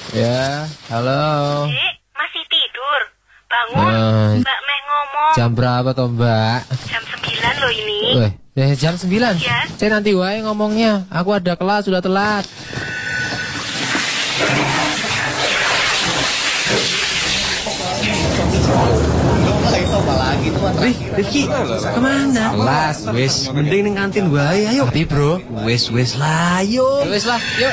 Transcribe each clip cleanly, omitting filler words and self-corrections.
Ya, halo. Dek, masih tidur? Bangun, Mbak Meh ngomong. Jam berapa toh, Mbak? Jam 9 loh ini. Jam 9? Ya. Saya nanti wae ngomongnya. Aku ada kelas, sudah telat. Rifki, kemana? Kelas, wis. Mending ning kantin wae, ayo. Tapi bro, Wis lah, ayo. wis lah, yuk.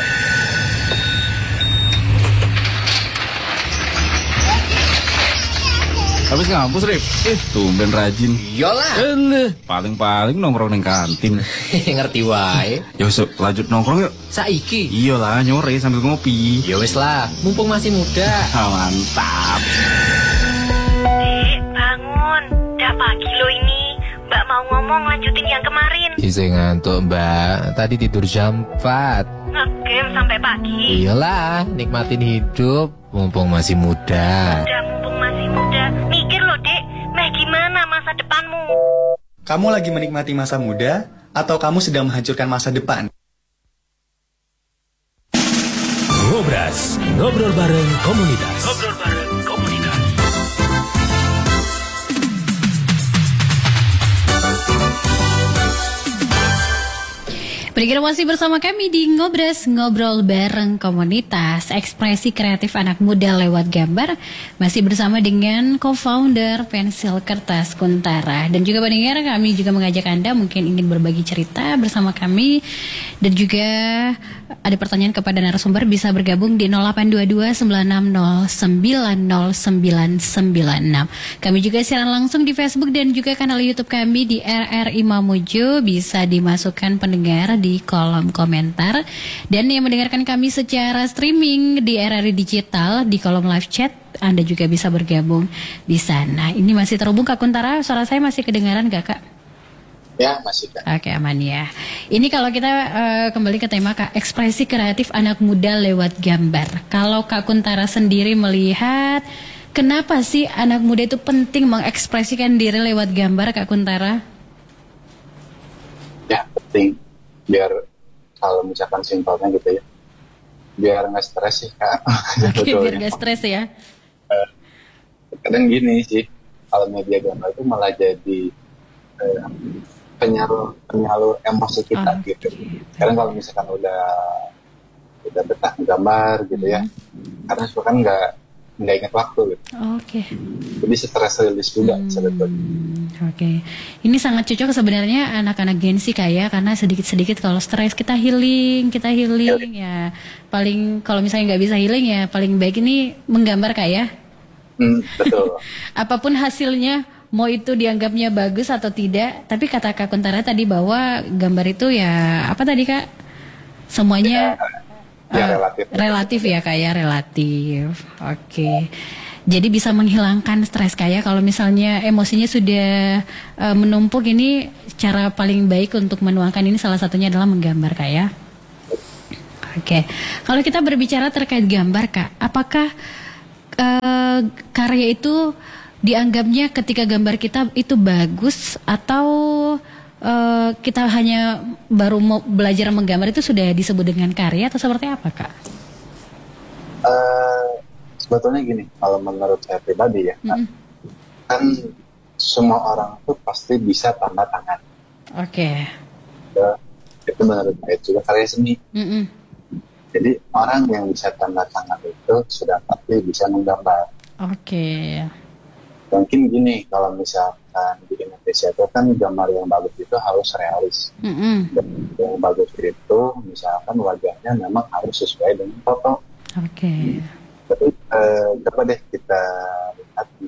Habis ngampus, Rip? Tumben rajin. Iyalah. Paling-paling nongkrong ning kantin. Ngerti wae. Ya wis, lanjut nongkrong yuk. Saiki. Iyalah, nyore sambil ngopi. Ya wis lah, mumpung masih muda. Mantap. Dek, bangun. Udah pagi loh ini. Mbak mau ngomong lanjutin yang kemarin. Isi ngantuk, Mbak. Tadi tidur jam 4. Ngegame sampai pagi. Iyalah, nikmatin hidup mumpung masih muda. Udah mumpung masih muda. Mikir loh, Dek. Meh gimana masa depanmu? Kamu lagi menikmati masa muda atau kamu sedang menghancurkan masa depan? Ngobras, ngobrol bareng komunitas. Bergabung masih bersama kami di Ngobras, ngobrol bareng komunitas, ekspresi kreatif anak muda lewat gambar. Masih bersama dengan co-founder Pensil Kertas Kuntara. Dan juga pendengar, kami juga mengajak Anda mungkin ingin berbagi cerita bersama kami. Dan juga ada pertanyaan kepada narasumber, bisa bergabung di 0822 960 90996. Kami juga siaran langsung di Facebook dan juga kanal YouTube kami di RRI Mamuju. Bisa dimasukkan pendengar di kolom komentar. Dan yang mendengarkan kami secara streaming di RRI Digital di kolom live chat, Anda juga bisa bergabung di sana. Ini masih terhubung Kak Kuntara, suara saya masih kedengaran gak Kak? Ya, masih Kak. Oke, aman ya. Ini kalau kita kembali ke tema Kak, ekspresi kreatif anak muda lewat gambar. Kalau Kak Kuntara sendiri melihat, kenapa sih anak muda itu penting mengekspresikan diri lewat gambar, Kak Kuntara? Ya, penting. Biar kalau misalkan simpelnya gitu ya, biar nggak stres sih Kak. Oke, biar nggak stres ya. Kadang gini sih, kalau media gambar itu malah jadi penyalur emosi kita gitu. Kadang kalau misalkan udah betah gambar gitu ya, karena suka kan nggak ingat waktu gitu. Oke. Jadi stres rilis juga sebetulnya. Oke, ini sangat cocok sebenarnya anak-anak Gen Z kayak, karena sedikit-sedikit kalau stres kita healing ya. Paling kalau misalnya nggak bisa healing ya paling baik ini menggambar kayak. Betul. Apapun hasilnya, mau itu dianggapnya bagus atau tidak, tapi kata Kak Kuntara tadi bahwa gambar itu ya apa tadi Kak? Semuanya relatif ya Kak ya, relatif. Oke. Jadi bisa menghilangkan stres kayak kalau misalnya emosinya sudah menumpuk, ini cara paling baik untuk menuangkan ini salah satunya adalah menggambar Kak ya. Oke. Kalau kita berbicara terkait gambar Kak, apakah karya itu dianggapnya ketika gambar kita itu bagus, atau kita hanya baru mau belajar menggambar itu sudah disebut dengan karya, atau seperti apa Kak? Sebetulnya gini, kalau menurut saya pribadi ya, kan semua orang tuh pasti bisa tanda tangan. Oke. Itu menurut saya juga karya seni. Jadi orang yang bisa tanda tangan itu sudah pasti bisa menggambar. Oke. Mungkin gini, kalau misalkan di Indonesia itu kan gambar yang bagus itu harus realis. Dan yang bagus itu misalkan wajahnya memang harus sesuai dengan foto. Oke. Tapi coba deh kita lihat